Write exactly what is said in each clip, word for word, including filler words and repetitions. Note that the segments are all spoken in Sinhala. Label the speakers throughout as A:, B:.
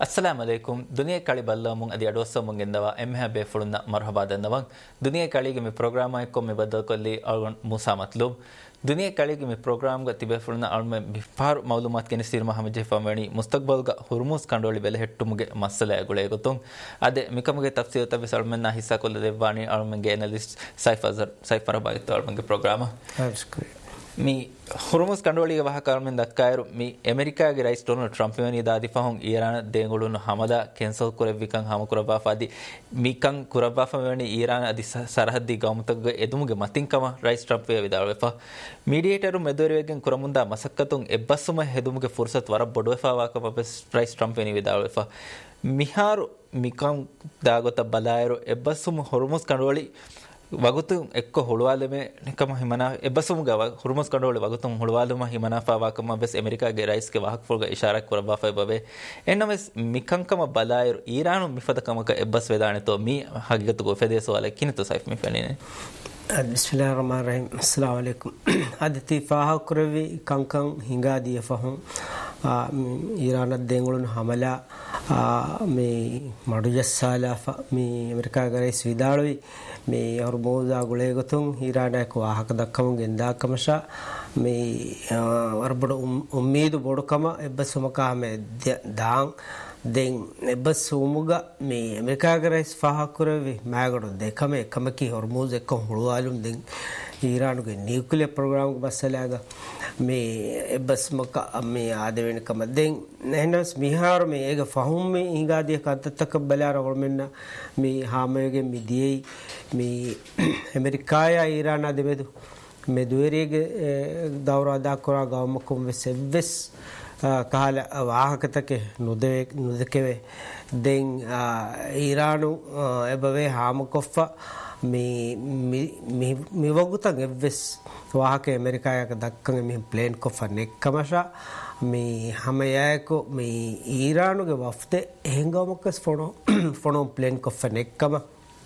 A: Assalamu alaikum. Dunia kali balla mung adi adossa mung endawa emha be fulunna marhaba dannawang. Dunia kali ge mi program ay ko me badal kolli algon Musa Matlub. Dunia kali ge mi program ga tibe fulunna alme bifar malumat ken sirma hamaje famani mustaqbal ga hurmus kandoli bele hettumuge masala agule gotung. Ade mikamuge tafsir tabe salmenna hissa kolle devani alme ge analyst Saifazar Saifara bayto alme ge program.
B: That's great.
A: mi hormuz kandolige wahakarmen dakkairu mi america ge rais donald trump wani dadi fahon iran dengulun hamada cancel kurevikan hama kuraba fadi mikan kuraba fawani iran adi sarhaddi gawmutag edumuge matinkama rais trump we vidalwefa mediator medorwegen kuramunda masakkatun ebbasuma hedumuge fursat wara bodwefa wakama rais trump wani vidalwefa miharu mikan dagota balairu ebbasum hormuz kandoli ವಗುತು ಎಕ್ಕೊ ಹುಳುವಾಲಮೆ ನಿಕಮ ಹಿಮನಾ ಎಬ್ಬಸುಮುಗ ಹುರ್ಮಸ್ ಕಂಡೋಳೆ ವಗುತು ಹುಳುವಾಲಮ ಹಿಮನಾಫಾ ವಾಕಮ ಬೆಸ್ ಅಮೆರಿಕಾಗೆ ರೈಸ್ಗೆ ವಾಹಕ್ ಫುಲ್ಗ ಇಶಾರಕ್ ಕುರಬಾಫೈ ಬವೆ ಎನ್ನಮೆಸ್ ಮಿಕಂಕಮ ಬಲಾಯರು ಈರಾನು ಮಿಫದಕಮಕ ಎಬ್ಬಸ್ ವೆದಾಣೆತೋ ಮಿ ಹಗಿಗತು ಗೊಫೆದೇಸೋ ಅಲೆ ಕಿನಿತು ಸೈಫ್ ಮಿಫೆಲಿನೆ
B: ಬಿಸ್ಮಿಲ್ಲಾಹಿರ್ ರಹಮಾನಿರ್ ರಹೀಮ್ ಅಸ್ಸಲಾಮು ಅಲೈಕುಂ ಅದತಿ ಫಾಹ ಕುರವಿ ಕಂಕಂ ಹಿಂಗಾದಿಯ ಫಹಂ ಈರಾನ ದೇಂಗುಳುನ್ ಹಮಲ ಮೇ ಮಡುಜಸ್ಸಾಲ ಮೇ ಅಮೆರಿಕಾಗೆ ರೈಸ್ ವಿದಾಳವಿ මේ හොර්මෝසා ගුලේගතුන් ඊරානයක වාහක දක්කම ගෙන්දාකමශ මේ වරබඩ උම්මීදු බොඩකම එබ්බසුමකා මේ දාන් දෙන් එබ්බසුමුග මේ අමරිකාගේ රයිස් ෆාහකුරවි මෑගඩ දෙකම එකමකි හොර්මෝස් එක්ක හුළුවාලුම් දෙන් ඊරානුගේ නියුක්ලියර් ප්‍රෝග්‍රෑම් එක බස්සලාග මේ එබ්බස්මක මේ ආදවෙනකම දෙන් නැහනස් මිහාර මේ ඒක ෆහුම් මේ ඉංගාදිය කත්තක බලාර වරමෙන්න මේ හාමයගේ මිදියේ මේ අමරිකාය ඊරාන දෙබෙදු මේ දුවරියගේ දවරාදා කරා ගවමකුම් වෙසෙවස් කාල වාහකතක නුදේ නුදකේ දෙන් ඊරානු එබවේ හාමකොෆ්ෆා මේ මේ වගුතන් එවස් වාහක අමරිකායක දක්කන් මේ ප්ලේන් කොෆන් එක්කමශා මේ හැමයායකෝ මේ ඊරානුගේ වෆ්තේ එහෙංගමකස් ෆොනෝ ෆොනෝ ප්ලේන් කොෆන් එක්කම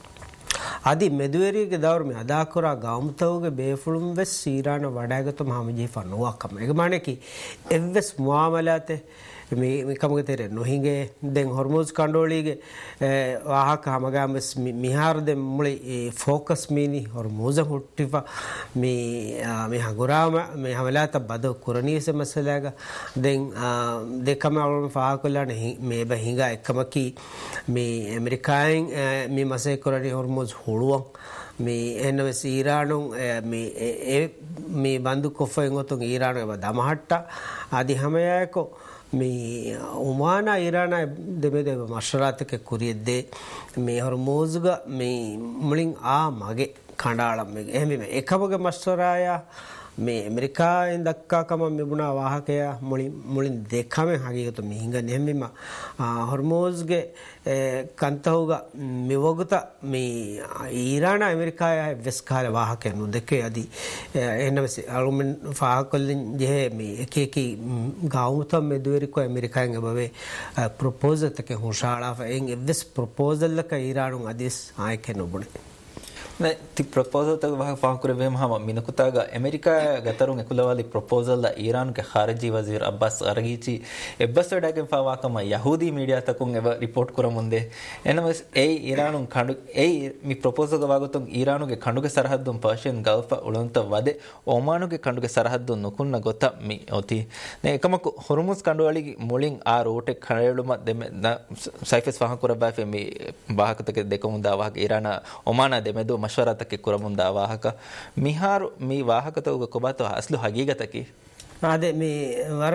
B: අදි මෙදුවරියගේ දවර මේ අදා කරා ගාමුතවගේ බේෆුළුම් වෙස් ඊරාන වඩාගත මහමජී ෆනුවක්කම එක මානකි එවස් මුආමලාතේ මේ මේකමගේ තේරෙ නොහිගේ දැන් හොර්මෝස් කණ්ඩෝලිගේ වාහක හැමගාමස් මිහාර දෙම් මුලි ફોકસ මීනි හොර්මෝස් හුට්ටිෆා මේ මේ හගුරාම මේ හැමලාත බද කුරණීස මසලාග දැන් දෙකම අවුල් ෆාකලාන මේ බහිඟා එකමකි මේ ඇමරිකායෙන් මේ මසේ කුරණී හොර්මෝස් හොළුවන් මේ එනවස් ඊරානුන් මේ මේ බන්දු කොෆෙන් ඔතුන් ඊරානුව දමහට්ටා ආදි හැමයායකෝ මේ උමානා ඊරානා දෙබෙදෙව මෂරාතක කුරියද්දේ මේ හොර්මෝස්ග මේ මුලින් ආ මගේ කණ්ඩායම් මේ එහෙම එකමගේ මෂරායා මේ අමරිකාවෙන් දක්කාකම මෙබුණා වාහකය මුලින් මුලින් දෙකම හගීගත මිහිඟ නෙම්මිම හොර්මෝස්ගේ කන්තහුග මෙවගත මේ ඊරාන අමරිකාය වෙස් කාල වාහකය නුදකේ අදි එනවස අලුමෙන් ෆාකල්ලින් ජෙහෙ මේ එක එක ගාමුතම් මෙදුවරිකෝ අමරිකායෙන් බවේ proposal තක හොෂාලා ෆෙන් එවස් proposal ලක ඊරානුන් අදිස් ආයක නුබුනේ
A: ne ti proposal ta wa fa kure ve mahama minakutaga america gatarun ekulawali proposal la iran ke khariji wazir abbas aragichi ebbasada ke fa wa kama yahudi media takun eva report kuramunde enamas ei iranun kandu ei mi proposal ga wagutun iranu ge kandu ge sarhaddun persian gulf ulunta wade omanu ge kandu ge sarhaddun nukunna gota mi oti ne ekamaku hormuz kandu wali mulin a route khareluma deme saifes fa kura ba fe mi bahakata ke dekumunda wa irana omana demedu ಮಶ್ವರತಕ್ಕೆ ಕುರಮುಂದ ವಾಹಕ ಮಿಹಾರು ಮೀ ವಾಹಕತವುಗ ಕೊಬಾತು ಅಸ್ಲು ಹಗೀಗತಕಿ
B: ಅದೇ ಮೀ ವರ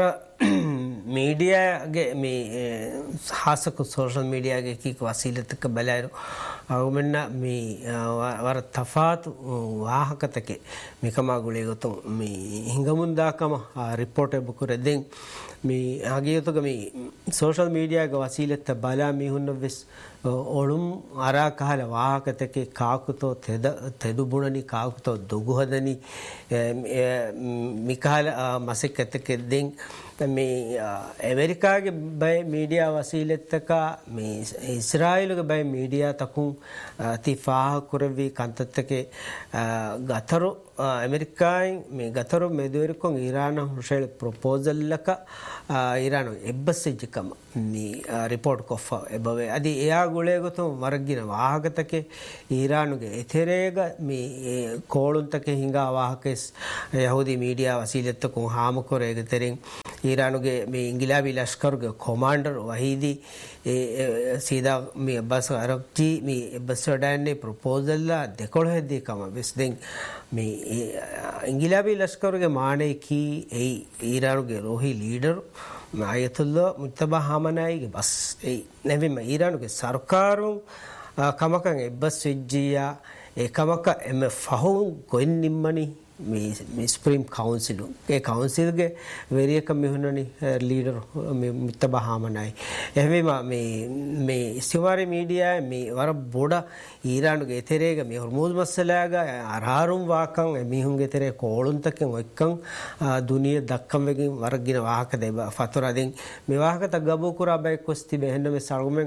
B: ಮೀಡಿಯಾಗೆ ಮೀ ಹಾಸಕು ಸೋಷಲ್ ಮೀಡಿಯಾಗೆ ಕೀಕ್ ವಸೀಲತಕ್ಕೆ ಬಲಾಯರು ಅವುಮೆನ್ನ ಮೀ ವರ ತಫಾತು ವಾಹಕತಕ್ಕೆ ಮಿಕಮಾಗುಳಿಗೊತ್ತು me ಹಿಂಗಮುಂದಾಕಮ report ಬುಕುರೆದ್ದೆಂಗ್ me ಹಾಗೆಯತುಗ me social ಮೀಡಿಯಾಗೆ ವಸೀಲತ್ತ ಬಲಾ me ಹುನ್ನವೆಸ್ ಒಳುಂ ಅರಾ ಕಹಲ ವಾಹಕತಕ್ಕೆ ಕಾಕುತೋ ತೆದ ತೆದುಬುಣನಿ ಕಾಕುತೋ ದುಗುಹದನಿ ಮಿಕಾಲ ಮಸಕ್ಕತಕ್ಕೆ ದೆಂಗ್ මේ ඇමරිකාගේ බය මීඩියා වසීලෙත්තක මේ ඉස්රායිලුගේ බය මීඩියා තකුන් තිෆාහ කුරවි කන්තත්තකේ ගතරු ඇමරිකායින් මේ ගතරු මෙදුවරිකොන් ඉරාන හුෂේල් ප්‍රොපෝසල් ලක ඉරාන එබ්බස්සෙජ්ජකම මේ රිපෝර්ට් කොෆ එබවේ අදි එයා ගුලේගොතු වරගින වාහකතකේ ඉරානුගේ එතෙරේග මේ කෝළුන්තකේ හිඟා වාහකෙස් යහුදී මීඩියා වසීලෙත්තකුන් හාමුකොරේග තෙරින් ඊරානුගේ මේ ඉංගිලාබි ලෂ්කරුගේ කොමාන්ඩර් වහීදී ඒ සීදා මේ අබ්බාස් අරක්චි මේ එබ්බස්සඩන්නේ ප්‍රොපෝසල් ලා දෙකොළහෙදී කම වෙස්දෙන් මේ ඉංගිලාබි ලෂ්කරුගේ මානේ කී ඒ ඊරානුගේ රෝහි ලීඩර් ආයතුල්ලා මුත්තබා හාමනායිගේ බස් ඒ නැවිම ඊරානුගේ සර්කාරුන් කමකන් එබ්බස් වෙජ්ජියා ඒ කමක එම ෆහුන් ගොයින් නිම්මනි මේ ස්ප්‍රීම් කවුන්සිලු ඒ කවුන්සිල්ගේ වෙරියක මිහුණනි ලීඩර් මේ මුත්තබා හාමනායි එහෙම මේ මේ ඉස්තිමාරි මීඩියා මේ වර බොඩ ඊරානුගේ එතරේග මේ හොර්මුස් මස්සලාග අරහාරුම් වාකන් මිහුන්ගේ එතරේ කෝළුන්තකෙන් ඔක්කන් දුනිය දක්කම් වෙකින් වරගින වාහක දෙබ ෆතුරදින් මේ වාහකත ගබු කුරා බයි කොස්ති බෙහෙන්න මේ සල්ගුමෙන්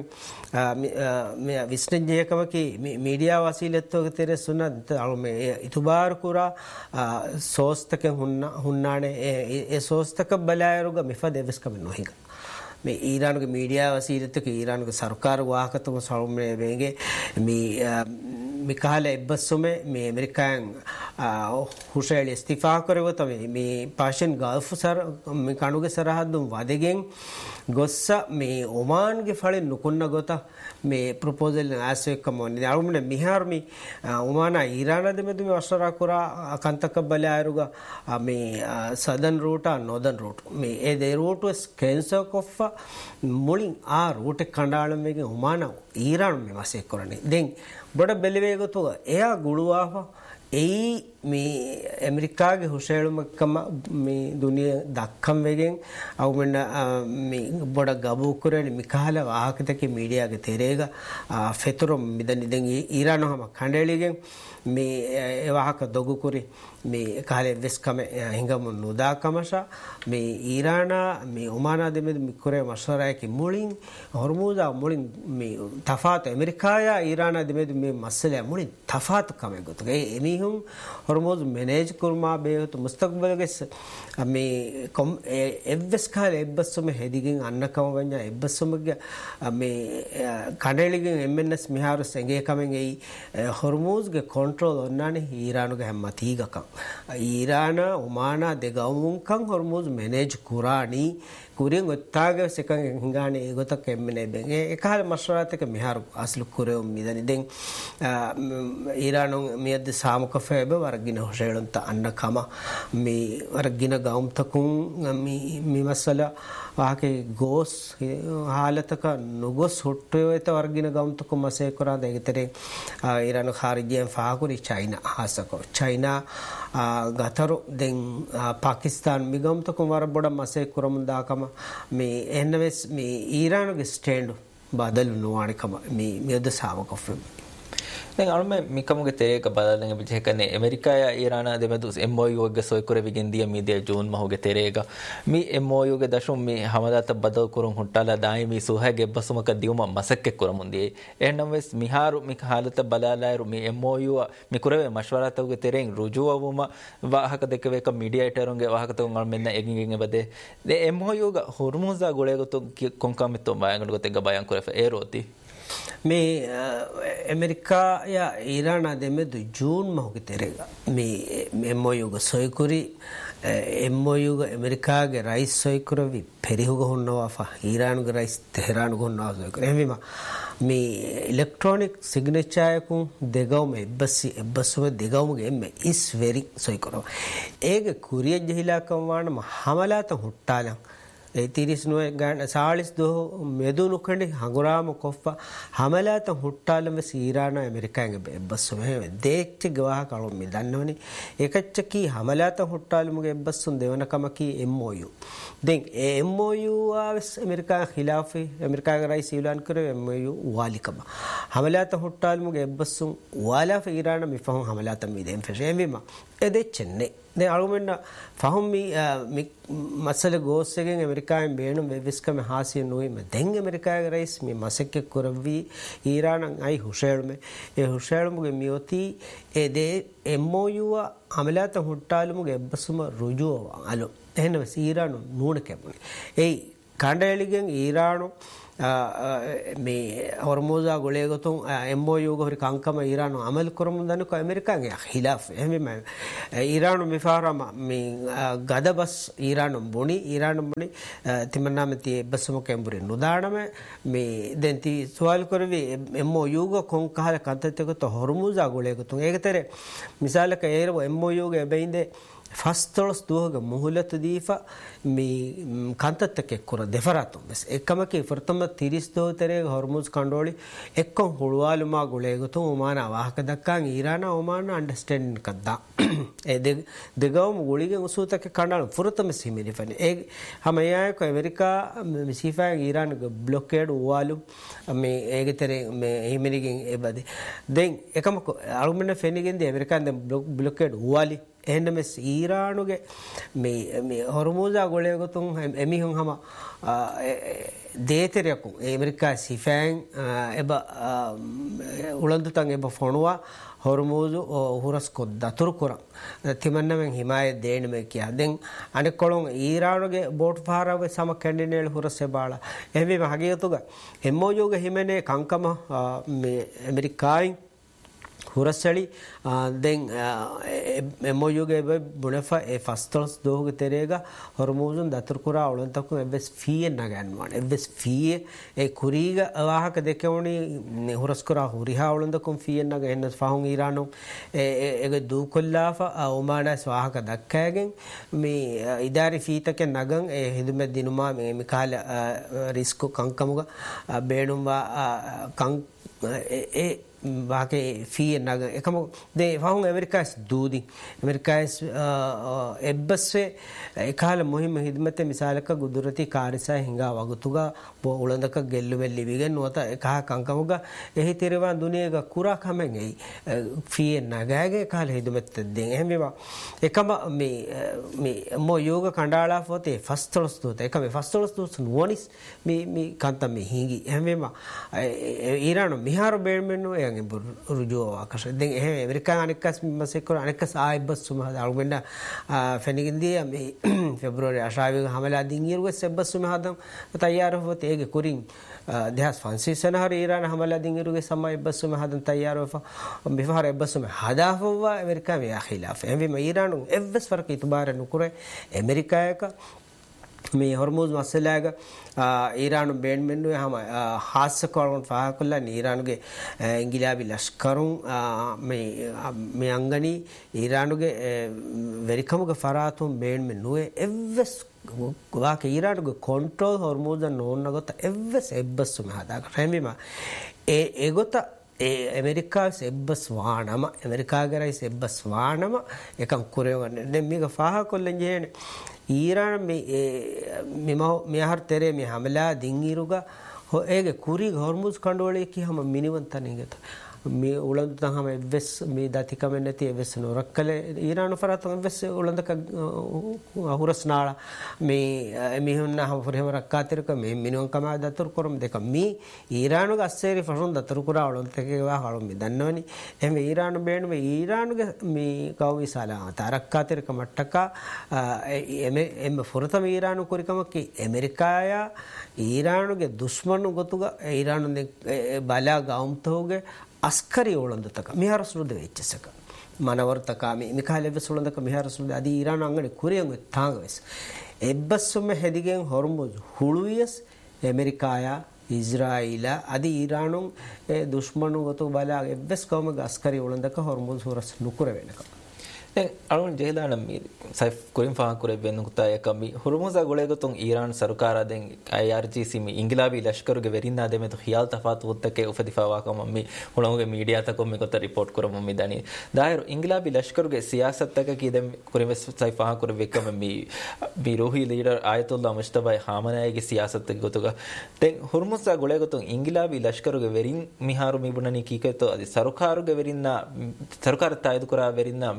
B: මේ විශ්නජයකමකි මීඩියා වසීලෙත්තෝගේ තෙරේ සුන්නත් අලු මේ ඉතුබාර කුරා සෝස්තක හුන්නා හුන්නානේ ඒ සෝස්තක බලායරුග මිෆද එවස්කම නොහිග මේ ඊරානුගේ මීඩියා වසීලෙත්තක ඊරානුගේ සර්කාර වාහකතම සල්ගුමේ වෙගේ මේ මිකාල එබ්බස්සුමේ මේ ඇමරිකාන් හුෂේල් ඉස්තිෆා කරවත මේ පාෂන් ගල්ෆ් සර මේ කණුගේ සරහදුම් වදගෙන් ගොස්ස මේ ඔමාන්ගේ ඵලෙන් නුකුන්න ගොත මේ ප්‍රොපෝසල් ආසෙකම මොන්නේ අරුමනේ මිහාර්මි ඔමාන ඊරාන දෙමෙදු වස්තර කරා අකන්තක බලයරුග මේ සදන් රූට නොදන් රූට මේ ඒ දේ රූට කැන්සර් කොෆ මුලින් ආ රූට කණ්ඩායම් එකේ ඔමාන ඊරාන මේ වශයෙන් කරන්නේ දැන් බඩ බෙලවේගතු එයා ගුළුවාහ එයි මේ ඇමරිකාගේ හුෂේළුමකම මේ දුනිය දක්කම් වෙගෙන් අවුමෙන්න මේ බොඩ ගබු කරේ මිකාල වාහකතකේ මීඩියාගේ තෙරේග ෆෙතුරු මිදනි දෙන් ඊරානහම කණ්ඩේලිගෙන් මේ ඒ වාහක දොගු කුරි මේ කාලේ වෙස්කම හිඟම නුදාකමෂ මේ ඊරාන මේ ඔමානා දෙමෙද මිකුරේ මෂරායකි මුලින් හොර්මුදා මුලින් මේ තෆාත් ඇමරිකාය ඊරාන දෙමෙද මේ මස්සලය මුලින් තෆාත් කම ගොත ඒ එමිහුම් හොර්මුද් මැනේජ් කුර්මා බේහතු මුස්තක්බලගෙස් මේ කොම් එවස් කාලේ එබ්බස්සම හෙදිගෙන් අන්නකම වඤ්ඤා එබ්බස්සමගේ මේ කඩේලිගෙන් එම්එන්එස් මිහාර සංගේ කමෙන් ඒ හොර්මුස්ගේ කොන්ට්‍රෝල් ඔන්නානේ ඊරානුගේ හැම තීගකම් ඊරාන ඔමානා දෙගවුන්කම් හොර්මුස් මැනේජ් කුරානි කුරින් ඔත්තාගේ සෙකන් හිඟානේ ඒගොතක එම්මනේ බෙන් ඒ කාල මස්රාතක මිහාර අස්ලු කුරේ මිදනි දෙන් ඊරානු මියද්ද සාමක ෆෙබ වරගින හොෂේලන්ත අන්නකම මේ වරගින ගවුම් තකුන් මේ මිමසල වාකේ ගෝස් حالتක නුගොස් හොට්ටෝ එත වරගින ගවුම් තකුන් මසේ කරා දෙගතරේ ඊරානු ખાරිජියන් ෆාකුරි චයිනා හාසකෝ චයිනා ගතරු දෙන් පාකිස්තාන් මිගම් තකුන් වර බොඩ මසේ කරමුන් දාකම මේ එන්නවෙස් මේ ඊරානුගේ ස්ටෑන්ඩ් බදලු නොවණකම මේ මියද සාවකෆම්
A: දැන් අනුම මිකමුගේ තේරේක බදලන බිජකනේ ඇමරිකාය ඊරාන දෙමෙදු එම්ಒයු ගේ සොය කර විගින් දිය මීදිය ජූන් මහුගේ තේරේක මේ එම්ಒයු ගේ දශුම් මේ හමදාත බදල් කරුන් හුට්ටලා දායි මේ සුහගේ බසමක දියුම මසක්ක කරමුන්දී එන්නම් වෙස් මිහාරු මික حالත බලාලායරු මේ එම්ಒයු මිකුරේ මෂවරාතුගේ තේරෙන් රුජුවවම වාහක දෙක වේක මීඩියේටරුන්ගේ වාහක තුන් මෙන්න එකින් එබදේ දේ එම්ಒයු ගේ හොර්මුසා ගොලේගතු කොන්කමිතෝ බයංගඩ ගොතෙක් බයං කරේ ඒරෝති
B: මේ ඇමරිකා යා ඊරාන දෙමෙදු ජූන් මහුගේ තෙරේග මේ එම්ಒයු ගේ සොයකුරි එම්ಒයු ගේ ඇමරිකාගේ රයිස් සොයකුරවි පෙරිහුග හොන්නවා ඊරානුගේ රයිස් තෙහරානුගේ හොන්නවා සොයකුරි එහිම මේ ඉලෙක්ට්‍රොනික් සිග්නේචර් එකු දෙගවම එබ්බසි එබ්බසුව දෙගවමගේ එම්ම ඉස් වෙරි සොයකුරව ඒගේ කුරිය ජහිලාකම් වාන මහමලාත හුට්ටාලන් ඒ තිරිස් නොය ගන්න සාලිස් දෝ මෙදුණු කණි හඟුරාම කොෆ්ෆ හමලාත හුට්ටාලම සීරාන ඇමරිකාගේ එබ්බස්සු මේ දෙච්ච ගවාහ කලො මිදන්නවනේ ඒකච්ච කී හමලාත හුට්ටාලමුගේ එබ්බස්සුන් දෙවනකම කී එම්ಒයු දැන් ඒ එම්ಒයු ආවස් ඇමරිකා ඛිලාෆි ඇමරිකාගේ රයිස් ඉලාන් කරේ එම්ಒයු වාලිකම හමලාත හුට්ටාලමුගේ එබ්බස්සුන් වාලා ෆීරාන මිෆහම් හමලාත මිදෙන් ෆෙෂෙමිම එදෙච්චන්නේ දැන් අලුමෙන්න ෆහම් මි මසල ගෝස්සගෙන් ඇමරිකාවෙන් බේණු වෙවිස්කම හාසිය නොයිම දැන් ඇමරිකාවේ රයිස් මේ මසෙක්ක කරවි ඊරානන් අයි හුෂේල්මේ ඒ හුෂේල්මුගේ මියොති ඒ දේ එම්ಒයු අමලාත හුට්ටාලුමුගේ එබ්බසුම රුජුව අලු එහෙනම් ඊරානු නූණ කැමුනේ ඒ කණ්ඩායලිගෙන් ඊරානු මේ හොර්මුසා ගොලේගතුන් එම්ಒයු ගොරි කංකම ඊරානු අමල් කරමු දනක ඇමරිකාගේ ඛිලාෆ් එහෙම ඊරානු මිෆාරම මේ ගදබස් ඊරානු බොනි ඊරානු බොනි තිමන්නාමති බස්සම කැම්බුරේ නුදානම මේ දෙන්ති සවාල් කරවි එම්ಒයු ග කොන් කහල කන්තතක තො හොර්මුසා ගොලේගතුන් ඒකතර මිසාලක ඒරව එම්ಒයු ගේ බෙයින්දේ ಫಸ್ತೊಳಸ್ ದೂಹಗ ಮುಹುಲತ್ ದೀಫ ಮೀ ಕಂತತ್ತಕ್ಕೆ ಕುರ ದೆಫರಾತು ಬಸ್ ಎಕ್ಕಮಕ್ಕೆ ಫರ್ತಮ ತಿರಿಸ್ ದೋತರೆ ಹಾರ್ಮೋನ್ಸ್ ಕಂಡೋಳಿ ಎಕ್ಕಂ ಹುಳುವಾಲು ಮಾ ಗುಳೆಗತು ಒಮಾನ ವಾಹಕ ದಕ್ಕಾಂಗ್ ಇರಾನ ಒಮಾನ ಅಂಡರ್ಸ್ಟ್ಯಾಂಡ್ ಕದ್ದ ಎ ದೆ ದೆಗವಮ್ ಗುಳಿಗೆ ಉಸೂತಕ್ಕೆ ಕಂಡಾಳು ಫುರತಮ ಸಿಮಿನಿ ಫನಿ ಎ ಹಮಯಾಯ ಕೊ America ಸಿಫಾ Iran blockade ಉವಾಲು May ಏಗತರೆ May ಹಿಮಿನಿಗೆ ಎಬದೆ then ಎಕ್ಕಮಕ್ಕೆ ಅಳುಮೆನ ಫೆನಿಗೆಂದೆ ಅಮೆರಿಕಾನ್ blockade ಉವಾಲಿ එහෙනම් ඊරානුගේ මේ මේ හොර්මුසා ගොලේගතුන් එමිහුන් හම දේතරයකු ඇමරිකා සිෆෑන් එබ උලන්දුතන් එබ ෆොනුවා හොර්මුසු හුරස් කොද්ද තුරු කරන් තිමන්නමෙන් හිමාය දේනම කියා දැන් අනෙක් කොළොන් ඊරානුගේ බෝට් පාරාවේ සම කැන්ඩිනේල් හුරස් එබාලා එහි මහගියතුග එම්ಒಯುගේ හිමනේ කංකම මේ ඇමරිකායින් ಹುರಸಳಿ ದೆನ್ ಎಮ್ಒಯುಗೆ ಬುಣಫ ಎ ಫಸ್ತೊಲ್ಸ್ ದೋಹುಗೆ ತೆರೆಗ ಹೊರಮೂಜುನ್ ದತುರ್ಕುರ ಅವಳಂತಕು ಎವ್ವೆಸ್ ಫೀಯೆ ನಗನ್ ಮಾಡ ಎವ್ವೆಸ್ ಫೀಯೆ ಎ ಕುರಿಗ ಅವಾಹಕ ದೆಕೆವಣಿ ಹುರಸ್ಕುರ ಹುರಿಹ ಅವಳಂತಕು ಫೀಯೆ ನಗ ಎನ್ನ ಫಾಹುಂ ಇರಾನು ಎಗೆ ದೂಕೊಲ್ಲಾಫ ಒಮಾನ ಸ್ವಾಹಕ ದಕ್ಕಾಗೆನ್ ಮಿ ಇದಾರಿ ಫೀತಕ್ಕೆ ನಗನ್ ಎ ಹಿದುಮೆ ದಿನುಮಾ ಮಿಕಾಲ ರಿಸ್ಕು ಕಂಕಮುಗ ಬೇಣುಂಬ ಕಂ ಎ बाकी फी नग एकम दे फाउं अमेरिका दूदी अमेरिका एब्बस से एकाल मुहिम हिदमत मिसाल का गुदरती कारिसा हिंगा वगतुगा वो उलंद का गेल्लु में लिबिगे नोता एका कंकमुगा यही तेरेवा दुनिया का कुरा खमेंगे फी नगागे काल हिदमत देंगे हम बा एकम मी मी मो योग कंडाला फोते फस्तलस दोते एकम फस्तलस दोस नोनिस मी मी कांता में हिंगी हम बा ईरान मिहार बेरमेनो රුජුව ආකර්ෂ දැන් එහෙ ඇමරිකාව අනෙක්කස් මසෙකර අනෙක්කස් ආයිබස් සුම අලුවෙන්න ෆෙනිගින්දී මේ ಫೆಬ್ರವರಿ අශාවිග හමලා දින්ගිරුව සෙබ්බස් සුම හදම් තයාර හොත ඒගේ කුරින් දහස් පන්සිය සනහර ඊරාන හමලා දින්ගිරුවේ සමයි බස් සුම හදම් තයාර ව බිෆාර බස් සුම හදාෆවා ඇමරිකාව යා ඛිලාෆ එම්වි ඊරානු එවස් ෆරක ඉතබාර නුකුරේ ඇමරිකායක මේ හොර්මුස් මසලාග ඊරානු බේන්මෙන්නුවේ හැම හාස්කවරුන් ෆාකුල්ලා ඊරානුගේ ඉංගිලාබි ලෂ්කරුන් මේ මේ අංගනි ඊරානුගේ වෙරිකමුගේ ෆරාතුන් බේන්මෙන්නුවේ එවස් වාක ඊරානුගේ කොන්ට්‍රෝල් හොර්මුස් නෝන්නගත එවස් එබ්බස් මහදා රැමිම ඒ ඒගොත ඒ ඇමරිකා එබ්බස් වානම ඇමරිකාගේ රයිස් එබ්බස් වානම එකම් කුරේවන්නේ දැන් මේක ෆාකුල්ලෙන් ජේනේ ඊරාන මේ මෙම මෙහර තෙරේ මේ හමලා දින්ගිරුගා හො ඒගේ කුරි හොර්මුස් කණ්ඩෝලේ කිවම මිනිවන්තනිගත මේ උලන්ද තහම එවස් මේ දතිකම නැති එවස් නොරක්කල ඊරාන ෆරතන් එවස් උලන්දක අහුරස්නාලා මේ මිහුන්න හොරෙම රක්කාතිරක මේ මිනුවන් කම දතුරු කරම් දෙක මේ ඊරානුගේ අස්සේරි ෆරුන් දතුරු කරා උලන්තකේ වා හලොම් මේ දන්නවනි එහෙම ඊරාන බේන මේ ඊරානුගේ මේ කවි සලා තරක්කාතිරක මට්ටක එමෙ එම ෆොරතම ඊරානු කුරිකමකි ඇමරිකාය ඊරානුගේ දුෂ්මනු ගතුග ඊරානුගේ බලා ගෞම්තෝගේ අස්කරි ඕලන්දතක මිහරසුරුද වෙච්චසක මනවර්තකාමි මිකාලෙව සුලන්දක මිහරසුරුද අදී ඊරාන අංගනේ කුරියන් තාංගවස් එබ්බස්සොම හෙදිගෙන් හොර්මුස් හුළුයස් ඇමරිකාය ඉස්රායිල අදී ඊරානු දුෂ්මනු ගතු බලා එබ්බස් කවම අස්කරි ඕලන්දක හොර්මුස් හොරස් නුකුර වෙනක
A: දැන් අරුන් ජෙහදාන මේ සයිෆ් කුරින් ෆාන් කුරේ වෙන්න කුතා යකමි හොර්මුසා ගොලේගතුන් ඊරාන් සරකාර දැන් අයි ආර් ජී සී මේ ඉංග්ලාබි ලෂ්කරුගේ වෙරින්නා දෙමෙත ඛියාල් තෆාත් උත්තකේ උෆදිෆාවා කම මේ හොලමුගේ මීඩියා තකො මේ කොට රිපෝට් කරමු මේ දනි දායර ඉංග්ලාබි ලෂ්කරුගේ සියාසත් තක කී දැන් කුරින් සයිෆ් ෆාන් කුරේ වෙකම මේ බිරෝහි ලීඩර් ආයතුල්ලා මුස්තෆා හාමනායගේ සියාසත් තක ගොතුක දැන් හොර්මුසා ගොලේගතුන් ඉංග්ලාබි ලෂ්කරුගේ වෙරින් මිහාරු මිබුණනි කීකතෝ අදි සරකාරුගේ වෙරින්නා සරකාර තායදු කරා වෙරින්නා මීගේ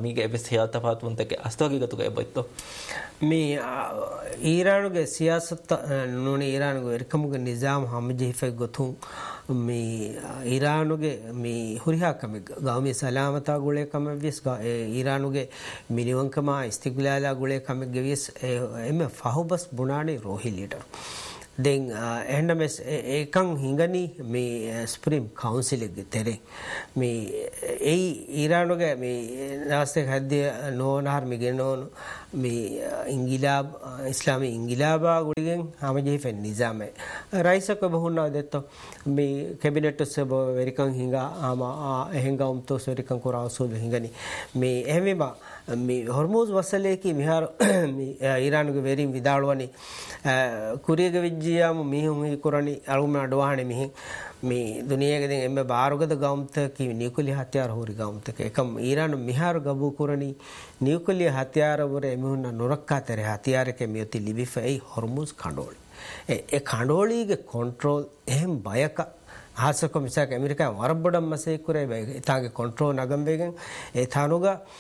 A: ಸಿಯಾತಪಾತುವಂತಕ್ಕೆ ಅಸ್ತೋಗಿಗತುಗೆ ಬೈತು
B: ಮೀ ಈರಾನುಗೆ ಸಿಯಾಸತ್ ನೋನೆ ಈರಾನುಗೆ ಎರ್ಕಮುಗೆ ನಿಜಾಮ್ ಹಮಜಿಫೆ ಗೊತ್ತು ಮೀ ಈರಾನುಗೆ ಮೀ ಹುರಿಹಾಕಮೆ ಗಾಮಿ ಸಲಾಮತ ಗುಳೆ ಕಮೆ ವಿಸ್ ಈರಾನುಗೆ ಮಿನಿವಂಕಮ ಇಸ್ತಿಗ್ಲಾಲ ಗುಳೆ ಕಮೆ ಗೆವಿಸ್ ಎಮ್ಮೆ ಫಹುಬಸ್ ಬುನಾಣಿ ರೋಹಿ ಲೀಡರ್ දෙන් එහෙනමස් ඒකන් හිඟනි මේ ස්ප්‍රීම් කවුන්සිල් එක තෙරේ මේ ඒ ඊරානුගේ මේ නාස්තේ හද්දිය නෝනහර් මිගෙනෝන මේ ඉංගිලාබ ඉස්ලාමී ඉංගිලාබා ගුලිගෙන් හමජේ ෆෙන් නිසාමේ රයිසක බහුනා දෙතෝ මේ කැබිනට් සබ වෙරිකන් හිඟා ආම එහෙංගා උම්තෝ වෙරිකන් කොරාසෝ හිඟනි මේ එහෙමෙබා මේ හොර්මුස් වසලේකි මිහාර මේ ඊරානුගේ වෙරින් විදාලවනි කුරියගේ විජ්ජියාම මිහුන් හි කරණි අලුම අඩවාහනේ මිහි මේ දුනියගේ දෙන් එම්බ බාරුගද ගම්ත කි නියුක්ලිය හත්‍යාර හොරි ගම්ත එකම ඊරානු මිහාර ගබු කරණි නියුක්ලිය හත්‍යාර වර එමුන්න නොරක්කාතර හත්‍යාරක මියති ලිබිෆ ඒ හොර්මුස් කණ්ඩෝලි ඒ කණ්ඩෝලිගේ control එහෙම් බයක ಹಾಸಕ ಮಿಸಾಕ America ವರಬಡ ಮಸೆ ಕುರೆ ಇತಾಗೆ control ನಗಂಬೇಗನ್ A ಥಾನುಗ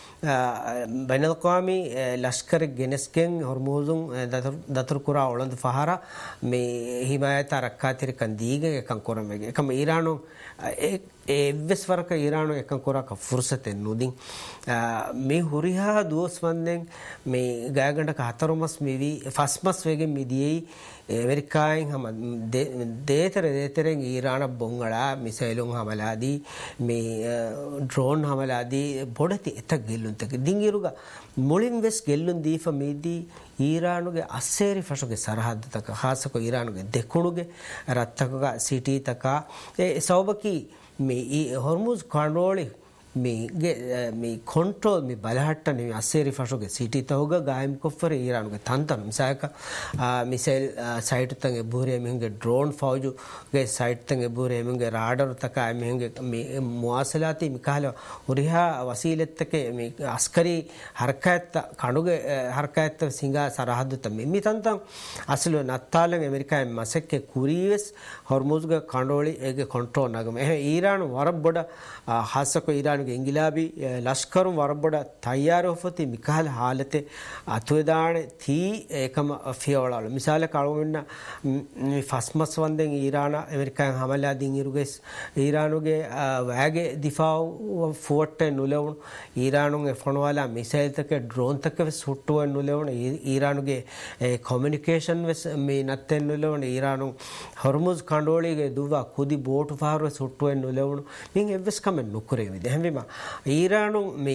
B: ಬೈನಲ್ क़वामी Lashkar ಗೆನೆಸ್ಕೆನ್ ಹೊರ್ಮೋಜುಂ ದತರ್ ಕುರಾ ಒಳಂದ ಫಹಾರ May ಹಿಮಾಯತ ರಕ್ಕಾತಿರ ಕಂದೀಗೆ ಕಂಕೊರಮೆಗೆ ಕಮ ಇರಾನು ಎವ್ವೆಸ್ ವರಕ ಇರಾನು එකන් කොරක ෆුර්සතෙන් නුදින් මේ හුරිහා දුවස් වන්දෙන් මේ ගෑගඬක හතරමස් මෙවි ෆස්මස් වේගෙන් මිදියේ ඇමරිකායෙන් හම දේතර දේතරෙන් ඊරාන බොංගලා මිසයිලුන් හමලාදී මේ ඩ්‍රෝන් හමලාදී බොඩති එත ಗೆಲ್ಲುಂತක ದಿಂಗಿರುಗ ಮುಳಿನ್ ವೆಸ್ ಗೆಲ್ಲುನ್ ದೀಫ ಮೀದಿ ಈರಾನುಗೆ ಅಸ್ಸೇರಿ ಫಶುಗೆ ಸರಹದ್ ತಕ ಹಾಸಕ ಈರಾನುಗೆ ದೆಕುಣುಗೆ ರತ್ತಕ ಸಿಟಿ ತಕ ಎ ಸೌಬಕಿ ಮೇ ಈ ಹೊರ್ಮುಜ್ ಕಾಂಡೋಳಿ මේ මේ කොන්ට්‍රෝල් මේ බලහට්ටනේ අසේරි ෆෂෝගේ සිටි තවග ගායම් කොෆර ඊරානුගේ තන්තන මිසයක මිසයිල් සයිට් තංගේ බූරේ මෙහුගේ ඩ්‍රෝන් ෆෞජුගේ සයිට් තංගේ බූරේ මෙහුගේ රාඩර් තක මෙහුගේ මේ මුවාසලාති මිකහල උරිහා වසීලෙත්තකේ මේ අස්කරි හරකයත් කණුගේ හරකයත් සිංගා සරහද්ද තම මේ තන්තන් අසල නත්තාලෙන් ඇමරිකාවේ මසෙක්කේ කුරීවස් හොර්මුස්ගේ කණ්ඩෝලි ඒගේ කොන්ට්‍රෝල් නගම එහ ඊරානු වරබ්බඩ ಹಾಸಕ ಇರಾನ್ ಇಂಗಿಲಾಬಿ ಲಷ್ಕರ್ ವರಬಡ ತಯಾರು ಹೊಫತಿ ಮಿಕಾಲ್ ಹಾಲತೆ ಅತುದಾಣೆ Thi ಏಕಮ ಫಿಯೋಳಾಳು ಮಿಸಾಲ ಕಾಳುವಿನ ಫಸ್ಮಸ್ ವಂದೆಂ ಇರಾನ America ಹಮಲಾ ದಿಂಗಿರುಗೆಸ್ ಇರಾನುಗೆ ವ್ಯಾಗೆ ದಿಫಾವ್ forte ನುಲೆವಣು ಇರಾನುಗೆ ಫಣವಾಲ missile ತಕ್ಕೆ drone ತಕ್ಕೆ ಸುಟ್ಟುವ ನುಲೆವಣು ಇರಾನುಗೆ communication ವೆಸ್ me ನತ್ತೆ ನುಲೆವಣು Iran Hormuz ಕಂಡೋಳಿಗೆ ದುವಾ ಕುದಿ ಬೋಟ್ ಫಾರ್ವೆ ಸುಟ್ಟುವ ನುಲೆವಣು ನಿಂಗೆ ಎವ್ವೆಸ್ ಕಮೆ ನುಕ್ಕುರೆ ವಿದೆ ಹೆಂವಿಮ ಈರಾನು ಮೀ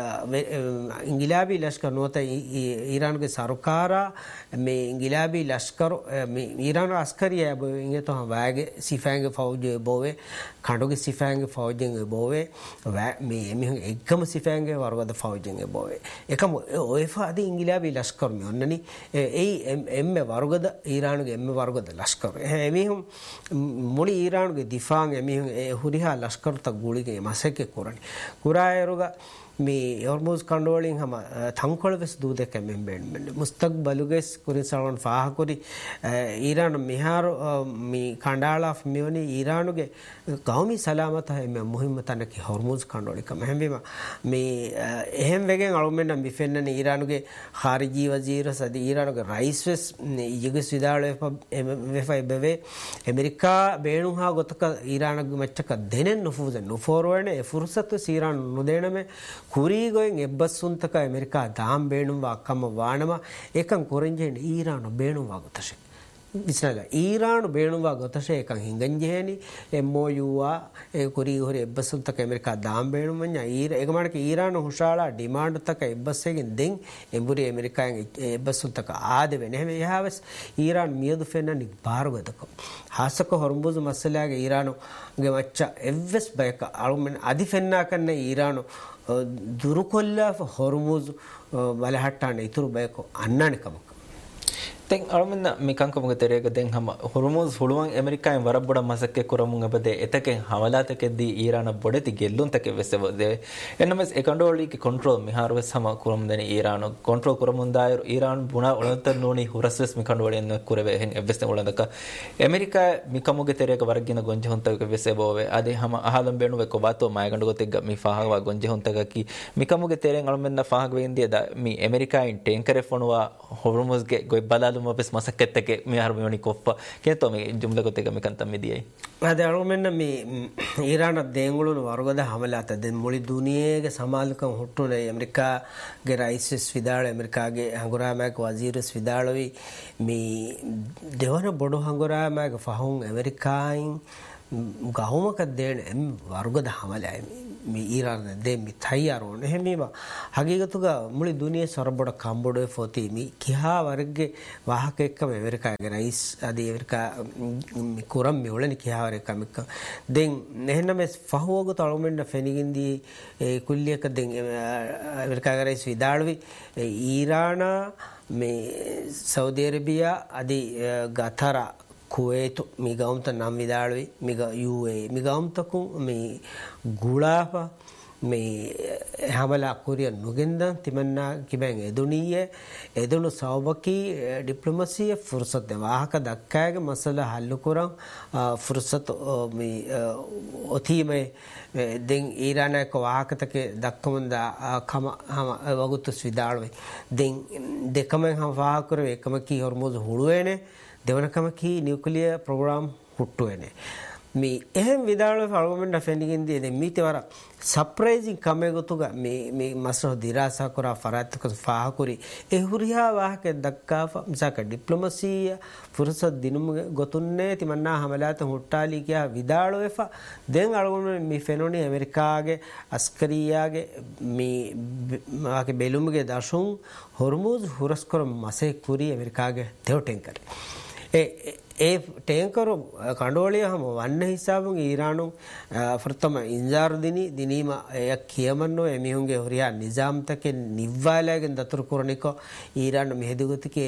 B: ಇಂಗಿಲಾಬಿ ಲಷ್ಕರ್ ನೋತ ಈರಾನ್ಗೆ ಸರ್ಕಾರ ಮೀ ಇಂಗಿಲಾಬಿ ಲಷ್ಕರ್ ಮೀ ಈರಾನು ಅಸ್ಕರಿಯ ಇಂಗೆ ತೋ ವ್ಯಾಗೆ ಸಿಫಾಂಗೆ ಫೌಜ್ ಬೋವೆ ಖಂಡೋಗೆ ಸಿಫಾಂಗೆ ಫೌಜಿಂಗೆ ಬೋವೆ ವ್ಯಾ ಮೀ ಮೀ ಎಕ್ಕಮ ಸಿಫಾಂಗೆ ವರ್ಗದ ಫೌಜಿಂಗೆ ಬೋವೆ ಏಕಮ ಓಎಫಾ ಅದಿ ಇಂಗಿಲಾಬಿ ಲಷ್ಕರ್ ಮೀ ಒನ್ನನಿ ಏ ಎಮ್ಮೆ ವರ್ಗದ ಈರಾನ್ಗೆ ಎಮ್ಮೆ ವರ್ಗದ ಲಷ್ಕರ್ ಎಮಿಹು ಮುಳಿ ಈರಾನ್ಗೆ ದಿಫಾಂಗೆ ಎಮಿಹು ಹುರಿಹಾ ಲಷ್ಕರ್ ತ ಗುಳಿಗೆ ಮಸಕ್ಕೆ ಕುರನಿ ಕುರಾಯರುಗ ಮೀ ಹೊರ್ಮುಜ್ ಕಂಡೋಳಿಂಗ್ ಹಮ ಥಂಕೊಳವೆಸ್ ದೂದಕ್ಕೆ ಮೆಂಬೆಂಡ್ ಮೆಂಡ್ ಮುಸ್ತಕ್ಬಲುಗೆಸ್ ಕುರಿ ಸಳನ್ ಫಾಹ ಕುರಿ ಈರಾನ್ ಮಿಹಾರು ಮೀ ಕಂಡಾಳ ಆಫ್ ಮಿಯೋನಿ ಈರಾನುಗೆ ಗೌಮಿ ಸಲಾಮತ ಎಮ್ಮೆ ಮುಹಿಮ್ಮ ತನಕಿ ಹೊರ್ಮುಜ್ ಕಂಡೋಳಿ ಕಮ ಹೆಂಬಿಮ ಮೀ ಎಹೆಂ ವೆಗೆನ್ ಅಳುಮೆನ್ನ ಮಿಫೆನ್ನನಿ ಈರಾನುಗೆ ಖಾರಿಜಿ ವಜೀರ್ ಸದಿ ಈರಾನುಗೆ ರೈಸ್ ವೆಸ್ ಯುಗಸ್ ವಿದಾಳ ವೆಫೈ ಬೆವೆ ಅಮೆರಿಕಾ ಬೇಣು ಹಾ ಗೊತಕ ಈರಾನುಗೆ ಮಚ್ಚಕ ದೆನೆನ್ ನುಫೂಜ ನುಫೋರ್ವಣೆ ಫುರ್ಸತ್ ಸೀರಾನ್ ನುದೇಣಮೆ ಕುರಿಗೋಯಂ ಎಬ್ಬಸ್ಸುಂತಕ ಅಮೆರಿಕಾ ದಾಮ್ ಬೇಣುವ ಅಕ್ಕಮ್ಮ ವಾಣಮ ಏಕಂ ಕೊರಂಜೇಂಡ್ ಈರಾನು ಬೇಣುವಾಗುತ್ತಶೆ ಬಿಸ್ನಲ್ಲ ಈರಾನು ಬೇಣುವ ಗೊತ್ತಶೆ ಏಕಂ ಹಿಂಗಂಜೇನಿ ಎಮ್ಮೋಯುವ ಏ ಕುರಿ ಹೊರೆ ಎಬ್ಬಸ್ಸುಂತಕ ಅಮೆರಿಕಾ ದಾಮ್ ಬೇಣುಮಂಜ ಈರ ಏಗಮಾಣಕ ಈರಾನು ಹುಷಾಳ ಡಿಮಾಂಡ್ ತಕ ಎಬ್ಬಸ್ಸೆಗಿನ್ ದೆಂ ಎಂಬುರಿ ಅಮೆರಿಕಾ ಎಬ್ಬಸ್ಸುಂತಕ ಆದೆವೆ ನೆಹಮೆ ಯಾವಸ್ ಈರಾನ್ ಮಿಯದು ಫೆನ್ನನಿ ಬಾರುಗದಕ ಹಾಸಕ ಹೊರ್ಮುಜ್ ಮಸಲಾಗೆ ಈರಾನು ಗೆ ಮಚ್ಚ ಎವ್ವೆಸ್ ಬಯಕ ಅಳುಮೆನ್ ಅದಿ ಫೆನ್ನಾಕನ್ನ ಈರಾನು දුරුකොල්ලා හොර්මුස් බලහට්ටාන ඉතුරු බයකෝ අන්නන කමක
A: ತೆಂ ಅಳಮಿನ ಮಿಕಂಕಮುಗ ತೆರೆಗ ದೆಂ ಹಮ ಹುರ್ಮುಜ್ ಹುಳುವಂ ಅಮೆರಿಕಾಯಂ ವರಬ್ಬಡ ಮಸಕ್ಕೆ ಕುರಮುಂ ಅಬದೆ ಎತಕೆ ಹವಲಾತಕೆದ್ದಿ ಈರಾನ ಬೊಡೆತಿ ಗೆಲ್ಲುಂತಕೆ ವೆಸೆವದೆ ಎನ್ನಮಸ್ ಎಕಂಡೋಳಿಗೆ ಕಂಟ್ರೋಲ್ ಮಿಹಾರವೆಸ್ ಹಮ ಕುರಮದನೆ ಈರಾನ ಕಂಟ್ರೋಲ್ ಕುರಮುಂದಾಯರು ಈರಾನ್ ಬುಣ ಒಳಂತ ನೋನಿ ಹುರಸ್ವೆಸ್ ಮಿಕಂಡೋಳಿಯನ್ನು ಕುರವೆ ಹೆಂ ಎವ್ವೆಸ್ನೆ ಒಳಂದಕ ಅಮೆರಿಕಾ ಮಿಕಮುಗೆ ತೆರೆಗ ವರಗಿನ ಗೊಂಜೆ ಹೊಂತಗೆ ವೆಸೆಬೋವೆ ಅದೆ ಹಮ ಅಹಲಂ ಬೇಣುವೆ ಕೊಬಾತೋ ಮಾಯಗಂಡು ಗೊತೆಗ ಮಿ ಫಾಹವ ಗೊಂಜೆ ಹೊಂತಗಕಿ ಮಿಕಮುಗೆ ತೆರೆಗ ಅಳಮೆನ್ನ ಫಾಹಗವೆ ಇಂದಿಯದ ಮಿ ಅಮೆರಿಕಾಯಿನ್ ಟೆಂಕರೆ ಫೊಣುವ ಹುರ್ಮುಜ್ಗೆ ಗೊಯ್ ಬಲಾಲು මොබස් මසක්කෙත්තක මේ හර්මියෝනි කොප්ප කියතෝ මේ ජුම්ල කොතේක මේ කන්තම් මිදියයි
B: අද අලුමෙන්න මේ ඊරාන දේංගුළුන වර්ගද හමලාත දෙන් මුලි දුනියේගේ සමාලකම් හුට්ටුනේ ඇමරිකාගේ රයිසිස් විදාල ඇමරිකාගේ හංගුරාමෑක වසීරස් විදාලවි මේ දෙවන බොඩු හංගුරාමෑක ෆහුන් ඇමරිකායින් ගහුමක දෙන වර්ගද හමලයි මේ ඊරාන දෙ මි තයාරෝන එහෙමීම හගීගතුග මුලි දුනියේ සරබොඩ කම්බොඩේ ෆෝති මි කිහා වර්ගගේ වාහක එක්කම ඇමරිකාගේ රයිස් අදී ඇමරිකා මි කුරම් මි වලනි කිහා වර්ග කමික දෙන් එහෙනම ෆහුවග තලුමෙන්න ෆෙනිගින්දී ඒ කුල්ලියක දෙන් ඇමරිකාගේ රයිස් විදාලවි ඊරාන මේ සෞදි අරේබියා අදී ගතරා कुवैत मिगाउंत नाम विदाळवी मिगा यूए मिगाउंतकु मी गुळाफा मी हमला कोरिया नुगिंदा तिमन्ना किबें एदुनिये एदुनु सौबकी डिप्लोमेसी फुर्सत वाहक दक्कागे मसला हल कुरं फुर्सत मी ओथी में දෙන් ඊරානයක වාහකතක දක්කමුන්ද කම හම වගුතු විදාළවේ දෙන් දෙකම හම වාහකර එකම කී හොර්මුස් හුළුවේනේ දෙවනකම කී නියුක්ලියර් ප්‍රෝග්‍රෑම් හුට්ටුවේනේ මේ එහෙම විදාළව ෆල්ගොමෙන්ඩ ෆෙන්ඩිගින්දී දෙ මීතවර ಸರ್ಪ್ರೈಸಿಂಗ್ ಕಮ್ಮೆ ಗೊತ್ತುಗ ಮೇ ಮೇ ಮಸ್ರ ದಿರಾಸ ಕೊರ ಫರಾತ್ ಕ ಫಾಹ ಕುರಿ ಎ ಹುರಿಯಾ ವಾಹಕ ದಕ್ಕಾ ಮಿಸಾಕ ಡಿಪ್ಲೊಮಸಿಯ ಫುರ್ಸತ್ ದಿನುಮ ಗೊತ್ತುನ್ನೆ ತಿಮನ್ನಾ ಹಮಲಾತ ಹುಟ್ಟಾಲಿ ಕ್ಯಾ ವಿದಾಳೋ ಎಫ ದೆನ್ ಅಳಗುನ ಮಿ ಫೆನೋನಿ ಅಮೆರಿಕಾಗೆ ಅಸ್ಕರಿಯಾಗೆ ಮಿ ಮಾಕೆ ಬೆಲುಮ್ಗೆ ದಶುಂ ಹೊರ್ಮುಜ್ ಹುರಸ್ಕರ ಮಸೆ ಕುರಿ ಅಮೆರಿಕಾಗೆ ದೇವ್ ಟ್ಯಾಂಕರ್ ಎ ඒ ටේංකරු කණ්ඩෝලිය හම වන්න හිසාබුන් ඊරානු ප්‍රථම ඉන්ජාර දිනි දිනීම එය කියමන්නෝ එමිහුන්ගේ හොරියා නිසාම්තකෙන් නිව්වාලයගෙන් දතුරු කරනිකෝ ඊරාන මෙහෙදුගතිකේ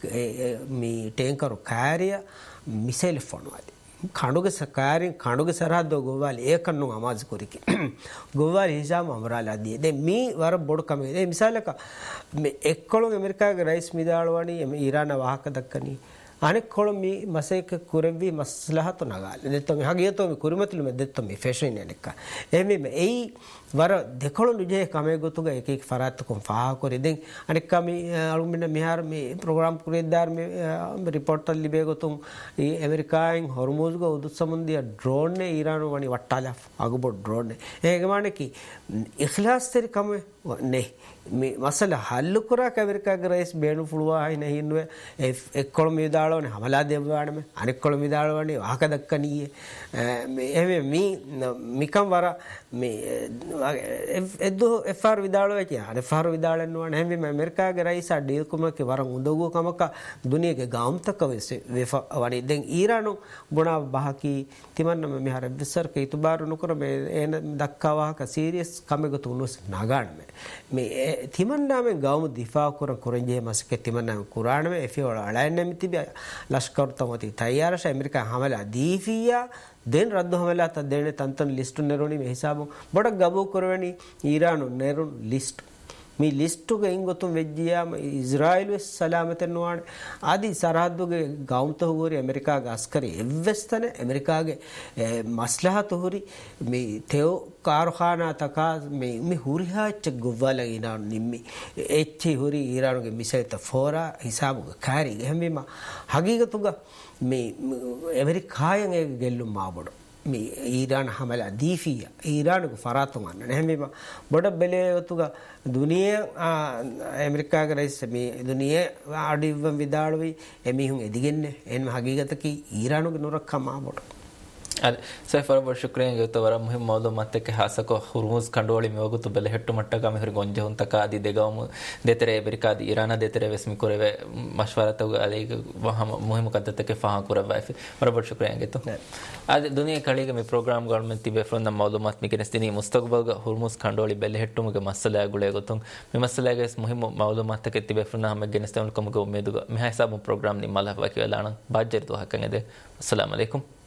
B: මේ ටේංකරු කාර්ය මිසයිල් ෆොන්වාදී කණුගේ සකාරින් කණුගේ සරහද්ද ගෝවාලි ඒකන්නු අමාජ් කුරිකි ගෝවාලි හිසාම අමරාලාදී දැන් මේ වර බොඩ කමේ ඒ මිසාලක මේ එක්කොළොන් ඇමරිකාගේ රයිස් මිදාලවණි ඊරාන ವಾಹಕ දක්කනි අනෙක් කොළොමි මසේක කුරෙවි මස්ලහතු නගාල දෙතොමි හගියතොමි කුරුමතුලු මෙ දෙතොමි ෆැෂන් එනක එමෙ එයි වර දෙකොළොන් දුජේ කමේ ගොතුග එක එක ෆරාත් කොම් ෆාහ කොරි දෙන් අනෙක් කමි අලුමින මිහාර මේ ප්‍රෝග්‍රෑම් කුරෙද්දාර මේ රිපෝටර් ලිබේ ගොතුම් ඒ ඇමරිකායෙන් හොර්මුස්ග උදු සමුන්දිය ඩ්‍රෝන් නේ ඊරාන වනි වට්ටාලා අගබො ඩ්‍රෝන් නේ ඒක මානේ කි ඉඛලාස් තෙරි කම නේ මේ මසල හල්ලු කරා ඇමරිකාගේ රයිස් බේනු ෆුලුවා හයි නැහින්නුවේ එක්කොළොම විදාලවනේ හමලා දෙවවාඩම අනෙක් කොළොම විදාලවනේ වාහක දක්කනීයේ මේ එහෙම මේ මිකම් වර මේ එද්දෝ එෆ් ආර් විදාලව කිය අර එෆ් ආර් විදාලන්න වන හැම ඇමරිකාගේ රයිස් ආ ඩීල් කුමක වර උදව්ව කමක දුනියගේ ගාම්තක වෙස වනේ දැන් ඊරානු බොනා බහකි තිමන්න මේ හර විසර් කීතුබාරු නුකර මේ එන දක්කා වාහක සීරියස් කමක තුනුස් නගාන්න මේ තිමන්නාමෙන් ගාම දිෆා කර කොරංජේ මස්ක තිමන්නාම කුරානම එෆි වල අලයන් තිබ ලෂ්කර් තමති තයාරශ ඇමරිකා හමලා දීෆියා දෙන් රද්ද හමලා ත දෙන තන්තන් ලිස්ට් නෙරොනි මේ හිසාබ බොඩ ගබෝ කරවනි ඊරානු නෙරුන් ලිස්ට් මේ ලිස්ටුගේ ඉංගොතුම් වෙජ්ජියාම ඉස්රායිල් වෙස් සලාමතෙන් නුවාන ආදි සරහද්දුගේ ගෞම්ත හුවරි ඇමරිකාගේ අස්කරි එව්වස්තන ඇමරිකාගේ මස්ලහත් හුරි මේ තෙෝ කාර්ඛානා තකා මේ මේ හුරිහාච්ච ගොවල ඉනා නිම්මි එච්චි හුරි ඊරානුගේ මිසයිත ෆෝරා හිසාබුගේ කාරි හැමෙම හගීගතුග මේ ඇමරිකායෙන් ඒ ගෙල්ලුම් මාබොඩ මේ ඊරාන හමලා දීෆියා ඊරානුගේ ෆරාතුන් අන්න හැමෙම බොඩ බෙලේතුග දුනිය ඇමරිකාගේ රයිස් මේ දුනිය ආඩිවම් විදාලවි එමිහුන් එදිගෙන්නේ එන්න හගීගතකි ඊරානුගේ නොරක්කම ආබොඩ
A: ಅದೇ ಸೈಫರ್ ಬರ್ ಶುಕ್ರಿಯನ್ ಗೆತವರ ಮುಹಿಮ್ ಮೌಲು ಮತ್ತಕ್ಕೆ ಹಾಸಕ ಹುರ್ಮುಜ್ ಕಂಡೋಳಿ ಮೇವಗುತು ಬೆಲೆ ಹೆಟ್ಟು ಮಟ್ಟಗ ಮೆಹರಿ ಗೊಂಜೆ ಹುಂತಕ ಆದಿ ದೆಗವಮು ದೇತೆರೆ ಬೆರಿಕಾದಿ ಇರಾನ ದೇತೆರೆ ವೆಸ್ಮಿ ಕೊರೆವೆ ಮಶ್ವರತ ಅಲಿ ವಹಮ ಮುಹಿಮ್ ಕದ್ದತಕ್ಕೆ ಫಹಾ ಕುರವೈಫಿ ಬರಬರ್ ಶುಕ್ರಿಯನ್ ಗೆತು ಅದೇ ದುನಿಯಾ ಕಳಿಗೆ ಮಿ ಪ್ರೋಗ್ರಾಮ್ ಗವರ್ನಮೆಂಟ್ ತಿಬೆ ಫ್ರಮ್ ಮಾಲೂಮಾತ್ ಮಿಗೆನಸ್ತಿನಿ ಮುಸ್ತಕ್ಬಲ್ಗ ಹುರ್ಮುಜ್ ಕಂಡೋಳಿ ಬೆಲೆ ಹೆಟ್ಟು ಮುಗೆ ಮಸಲೆ ಗುಳೆ ಗೊತುಂ ಮಿ ಮಸಲೆಗೆ ಮುಹಿಮ್ ಮಾಲೂಮಾತಕ್ಕೆ ತಿಬೆ ಫ್ರಮ್ ಹಮ ಗೆನಸ್ತನ್ ಕಮಗ ಉಮೇದುಗ ಮಿ ಹೈಸಾಬ್ ಪ್ರೋಗ್ರಾಮ್ ನಿ ಮಲಹ ವಕಿಲಾಣ ಬಾಜ್ಜರ್ ದು ಹಕ್ಕಂಗದೆ ಅಸ್ಸಲಾಮು ಅಲೈಕುಂ.